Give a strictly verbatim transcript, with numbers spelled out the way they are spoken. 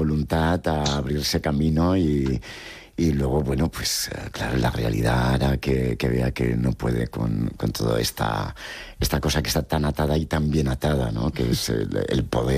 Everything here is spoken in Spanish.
voluntad a abrirse camino y, y luego, bueno, pues claro, la realidad hará que, que vea que no puede con, con toda esta, esta cosa que está tan atada y tan bien atada, ¿no? Que es el, el poder.